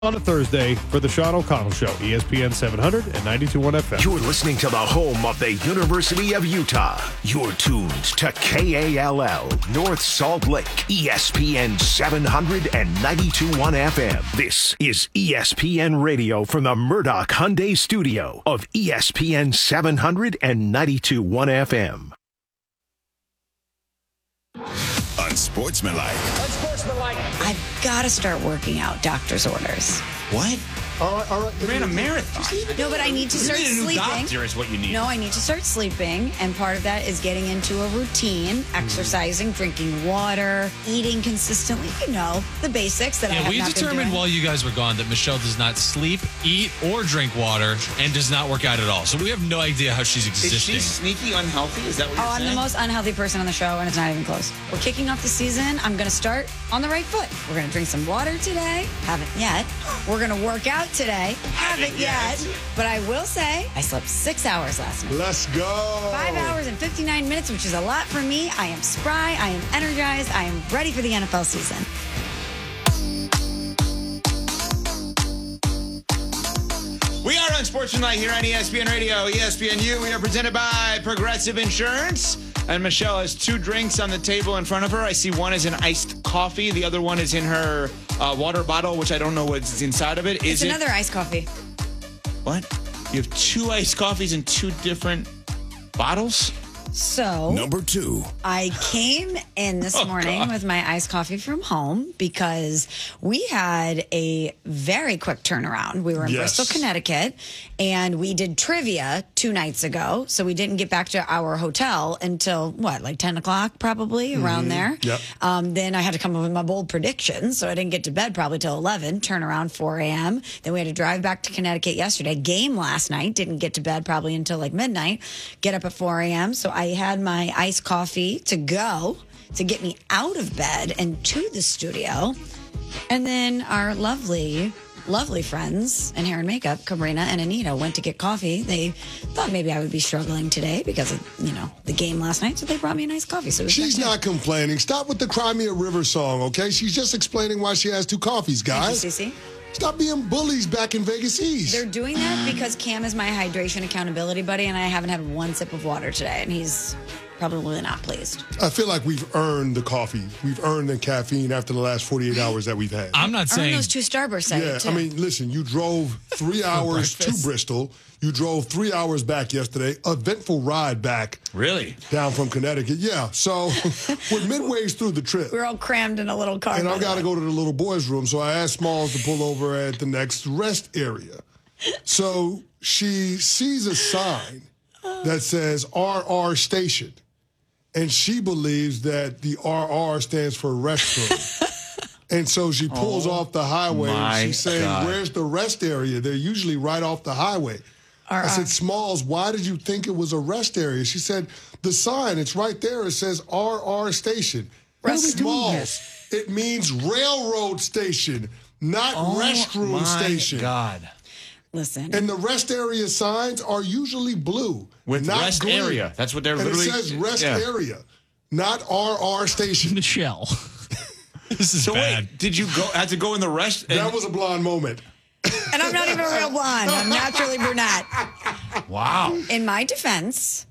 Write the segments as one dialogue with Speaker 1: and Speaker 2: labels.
Speaker 1: On a Thursday for the Sean O'Connell Show, ESPN 700 and 92.1 FM.
Speaker 2: You're listening to the home of the University of Utah. You're tuned to KALL, North Salt Lake, ESPN 700 and 92.1 FM. This is ESPN Radio from the Murdoch Hyundai Studio of ESPN 700 and 92.1 FM.
Speaker 3: Unsportsmanlike.
Speaker 4: I've got to start working out. Doctor's orders.
Speaker 3: What?
Speaker 5: All right.
Speaker 6: You ran a marathon.
Speaker 4: No, but I need to start
Speaker 6: You need a new
Speaker 4: sleeping.
Speaker 6: doctor is what you need.
Speaker 4: No, I need to start sleeping, and part of that is getting into a routine, exercising, drinking water, eating consistently. You know, the basics that I have
Speaker 7: we
Speaker 4: not been
Speaker 7: determined
Speaker 4: doing.
Speaker 7: while you guys were gone that Michelle does not sleep, eat, or drink water, and does not work out at all. So we have no idea how she's
Speaker 6: Is
Speaker 7: existing.
Speaker 6: she sneaky unhealthy? Is that what you're
Speaker 4: I'm
Speaker 6: saying?
Speaker 4: the most unhealthy person on the show, and it's not even close. We're kicking off the season. I'm going to start on the right foot. We're going to drink some water today. Haven't yet. We're going to work out today. Haven't yet. But I will say, I slept 6 hours last night.
Speaker 5: Let's go.
Speaker 4: 5 hours and 59 minutes, which is a lot for me. I am spry. I am energized. I am ready for the NFL season.
Speaker 6: We are on Sportsmanlike here on ESPN Radio, ESPNU. We are presented by Progressive Insurance. And Michelle has two drinks on the table in front of her. I see one is an iced coffee. The other one is in her water bottle, which I don't know what's inside of it.
Speaker 4: It's another iced coffee.
Speaker 6: What? You have two iced coffees in two different bottles?
Speaker 4: So,
Speaker 3: Number 2.
Speaker 4: I came in this morning with my iced coffee from home because we had a very quick turnaround. We were in
Speaker 5: Yes.
Speaker 4: Bristol, Connecticut, and we did trivia 2 nights ago. So we didn't get back to our hotel until, like 10 o'clock probably, around there.
Speaker 5: Yep.
Speaker 4: Then I had to come up with my bold predictions, so I didn't get to bed probably till 11, turn around 4 a.m. Then we had to drive back to Connecticut yesterday. Game last night, didn't get to bed probably until like midnight. Get up at 4 a.m. So I had my iced coffee to go to get me out of bed and to the studio. And then our lovely friends in hair and makeup, Cabrina and Anita, went to get coffee. They thought maybe I would be struggling today because of, the game last night. So they brought me a nice coffee. So it was
Speaker 5: She's
Speaker 4: good.
Speaker 5: not complaining. Stop with the Cry Me a River song, okay? She's just explaining why she has 2 coffees, guys.
Speaker 4: Thank you, Cece.
Speaker 5: Stop being bullies back in Vegas East.
Speaker 4: They're doing that because Cam is my hydration accountability buddy, and I haven't had one sip of water today, and he's probably not pleased.
Speaker 5: I feel like we've earned the coffee. We've earned the caffeine after the last 48 hours that we've had.
Speaker 7: I'm not
Speaker 4: Earn
Speaker 7: saying
Speaker 4: those 2 Starbursts.
Speaker 5: Yeah, I mean, listen, you drove 3 hours to
Speaker 7: breakfast.
Speaker 5: Bristol. You drove 3 hours back yesterday. Eventful ride back
Speaker 6: Really?
Speaker 5: down from Connecticut. Yeah, so we're midways through the trip.
Speaker 4: we're all crammed in a little car.
Speaker 5: And
Speaker 4: by
Speaker 5: I've
Speaker 4: the
Speaker 5: got to
Speaker 4: way.
Speaker 5: go to the little boys' room, so I asked Smalls to pull over at the next rest area. So she sees a sign that says RR Station, and she believes that the RR stands for restroom. And so she pulls off the highway, and she's saying, where's the rest area? They're usually right off the highway. I said, Smalls, why did you think it was a rest area? She said, the sign, it's right there. It says RR Station. Smalls, it means railroad station, not restroom station.
Speaker 6: God.
Speaker 4: Listen.
Speaker 5: And the rest area signs are usually blue.
Speaker 6: With
Speaker 5: not
Speaker 6: rest
Speaker 5: green.
Speaker 6: area. That's what they're
Speaker 5: And
Speaker 6: literally...
Speaker 5: it says rest
Speaker 6: Yeah.
Speaker 5: area, not RR Station.
Speaker 7: Michelle. This is
Speaker 6: So
Speaker 7: bad.
Speaker 6: wait, did you had to go in the rest?
Speaker 5: That was a blonde moment.
Speaker 4: And I'm not even real blonde. I'm naturally brunette.
Speaker 6: Wow.
Speaker 4: In my defense,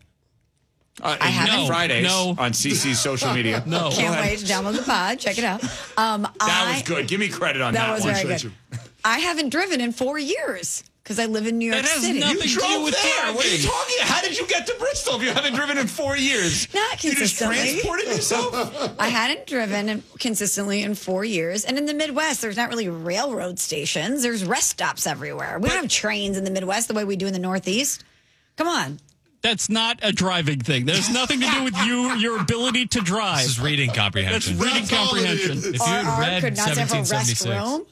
Speaker 6: I
Speaker 4: haven't-
Speaker 6: Fridays
Speaker 7: No.
Speaker 6: on CC's social media.
Speaker 7: No.
Speaker 4: can't wait to download the pod. Check it out.
Speaker 6: That was good. Give me credit on that,
Speaker 4: That was
Speaker 6: one.
Speaker 4: very
Speaker 5: Thank
Speaker 4: good.
Speaker 5: you.
Speaker 4: I haven't driven in 4 years because I live in New York
Speaker 7: That has
Speaker 4: City.
Speaker 7: nothing
Speaker 6: You
Speaker 7: to do
Speaker 6: drove
Speaker 7: with
Speaker 6: there. What are you
Speaker 7: driving.
Speaker 6: talking? How did you get to Bristol if you haven't driven in 4 years?
Speaker 4: Not
Speaker 6: You just
Speaker 4: consistently.
Speaker 6: transported yourself?
Speaker 4: I hadn't driven consistently in 4 years. And in the Midwest, there's not really railroad stations. There's rest stops everywhere. We don't have trains in the Midwest the way we do in the Northeast. Come on.
Speaker 8: That's not a driving thing. There's nothing to do with your ability to drive.
Speaker 7: This is reading
Speaker 8: That's
Speaker 7: comprehension.
Speaker 8: reading
Speaker 5: That's all it
Speaker 8: comprehension.
Speaker 5: is.
Speaker 7: If you had
Speaker 4: RR
Speaker 7: read
Speaker 4: could not stand for
Speaker 7: 1776.
Speaker 4: restroom.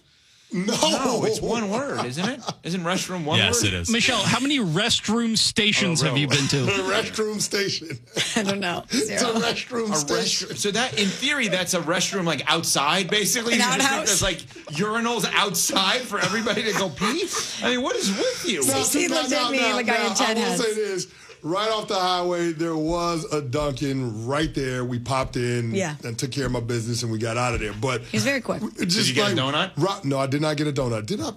Speaker 6: No, it's one word, isn't it? Isn't restroom one
Speaker 7: Yes,
Speaker 6: word?
Speaker 7: it is.
Speaker 8: Michelle, how many restroom stations have you been to?
Speaker 5: The restroom station.
Speaker 4: I don't know.
Speaker 5: It's a
Speaker 4: Zero.
Speaker 5: restroom
Speaker 6: A
Speaker 5: station.
Speaker 6: restroom. So that, in theory, that's a restroom like outside, basically.
Speaker 4: An
Speaker 6: You just think
Speaker 4: outhouse?
Speaker 6: There's like urinals outside for everybody to go pee. I mean, what is with you?
Speaker 4: He looked at me like I had 10
Speaker 5: I will
Speaker 4: heads.
Speaker 5: say this. right off the highway, there was a Dunkin' right there. We popped in and took care of my business, and we got out of there. But
Speaker 4: he was very quick.
Speaker 6: Did you get a donut?
Speaker 5: No, I did not get a donut. Did I